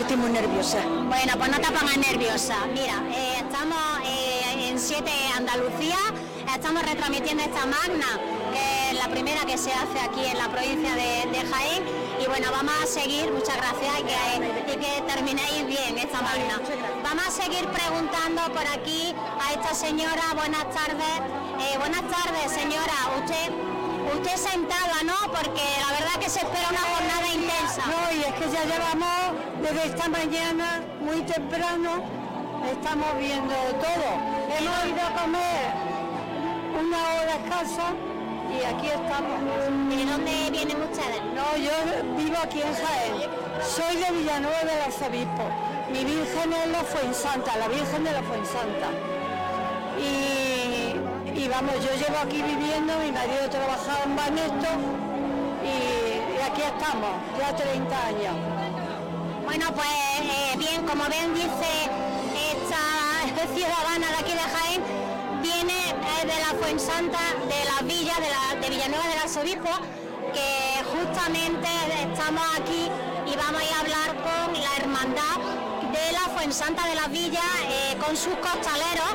estoy muy nerviosa. Bueno, pues no te pongas nerviosa. Mira, estamos en 7 Andalucía, estamos retransmitiendo esta magna, que es la primera que se hace aquí en la provincia de Jaén. Y bueno, vamos a seguir, muchas gracias, y que terminéis bien esta magna. Vamos a seguir preguntando por aquí a esta señora. Buenas tardes, señora. Usted sentada, ¿no? Porque la verdad que se espera una jornada intensa. No, y es que ya llevamos desde esta mañana, muy temprano, estamos viendo todo. Hemos ido a comer una hora escasa y aquí estamos. ¿De dónde vienen ustedes? No, yo vivo aquí en Jaén. Soy de Villanueva del Arzobispo. Mi virgen es la Fuensanta, la Virgen de la Fuensanta. Y vamos, yo llevo aquí viviendo, mi marido trabajaba en Banesto y aquí estamos, ya 30 años. Bueno, pues bien, como ven, dice esta ciudadana de aquí de Jaén, viene de la Fuensanta, de las villas, de Villanueva del Arzobispo, que justamente estamos aquí y vamos a ir a hablar con la hermandad de la Fuensanta de las villas, con sus costaleros,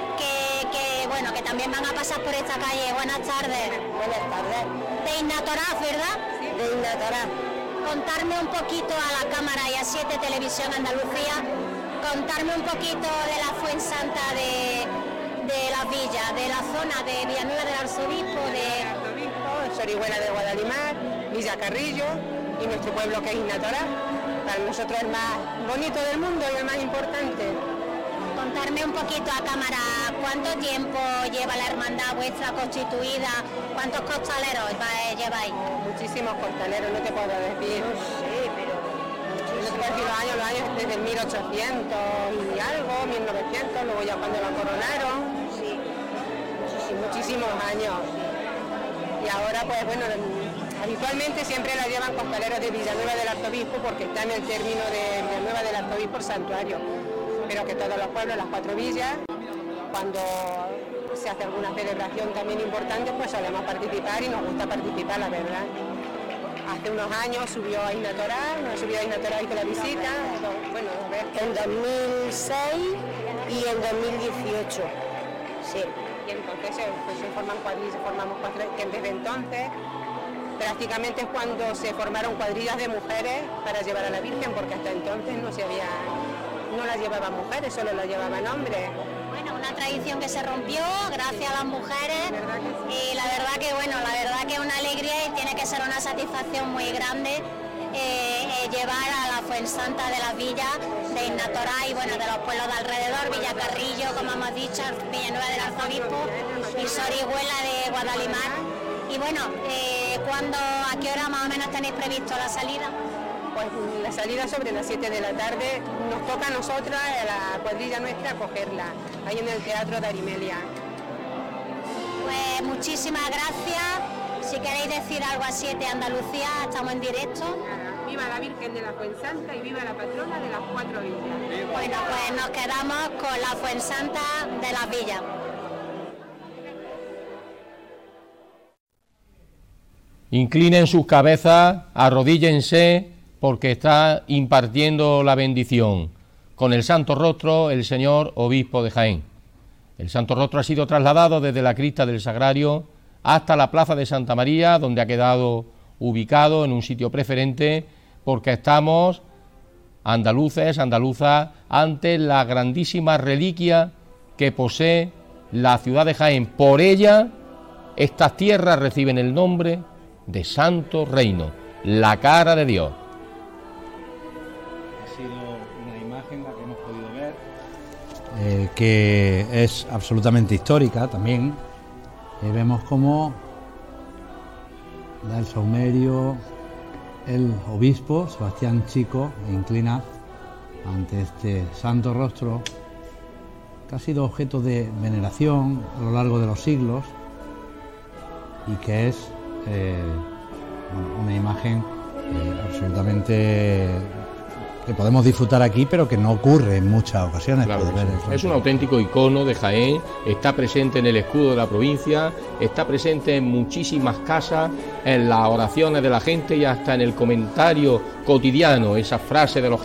que también van a pasar por esta calle. Buenas tardes. Buenas tardes. De Innatorá, ¿verdad? Sí, de Innatorá. Contarme un poquito a la cámara y a 7 Televisión Andalucía, contarme un poquito de la Fuensanta de las villas, de la zona de Villanueva del Arzobispo, Sorihuela de Guadalimar, Villa Carrillo y nuestro pueblo que es Innatorá. Para nosotros el más bonito del mundo y el más importante. Contarme un poquito a cámara, ¿cuánto tiempo lleva la hermandad vuestra constituida? ¿Cuántos costaleros lleváis? Muchísimos costaleros, no te puedo decir. No sé, pero... No te puedo decir los años desde el 1800 y algo, 1900, luego ya cuando lo coronaron. Sí. Muchísimos años. Y ahora pues bueno, habitualmente siempre la llevan costaleros de Villanueva del Arzobispo porque está en el término de Villanueva del Arzobispo el santuario. Pero que todos los pueblos, las 4 villas, cuando se hace alguna celebración también importante, pues solemos participar y nos gusta participar, la verdad. Hace unos años subió a Innatorá, hizo la visita, bueno, a ver. En 2006 y en 2018, sí. Y entonces se forman cuadrillas, formamos cuadrillas, que desde entonces prácticamente es cuando se formaron cuadrillas de mujeres para llevar a la Virgen, porque hasta entonces no la llevaban mujeres, solo la llevaban hombres. Bueno, una tradición que se rompió gracias a las mujeres y la verdad que es una alegría y tiene que ser una satisfacción muy grande llevar a la Fuensanta de las villas de Innatorá y bueno, de los pueblos de alrededor, Villa Carrillo, como hemos dicho, Villanueva del Arzobispo y Sorihuela de Guadalimar. Y bueno, ¿a qué hora más o menos tenéis previsto la salida? Pues la salida sobre las 7 de la tarde, nos toca a nosotras, a la cuadrilla nuestra, cogerla, ahí en el Teatro de Arimelia. Pues muchísimas gracias. Si queréis decir algo a 7 Andalucía, estamos en directo. Viva la Virgen de la Fuensanta y viva la patrona de las 4 villas. Bueno, pues nos quedamos con la Fuensanta de las villas. Inclinen sus cabezas, arrodíllense, porque está impartiendo la bendición con el Santo Rostro el señor Obispo de Jaén. El Santo Rostro ha sido trasladado desde la cripta del Sagrario hasta la Plaza de Santa María, donde ha quedado ubicado en un sitio preferente, porque estamos andaluces, andaluzas, ante la grandísima reliquia que posee la ciudad de Jaén. Por ella, estas tierras reciben el nombre de Santo Reino, la cara de Dios. Ha sido una imagen la que hemos podido ver, que es absolutamente histórica también. Vemos cómo da el saumerio el obispo Sebastián Chico e inclina ante este Santo Rostro, que ha sido objeto de veneración a lo largo de los siglos y que es una imagen absolutamente que podemos disfrutar aquí, pero que no ocurre en muchas ocasiones. Claro, es un auténtico icono de Jaén, está presente en el escudo de la provincia, está presente en muchísimas casas, en las oraciones de la gente y hasta en el comentario cotidiano, esa frase de los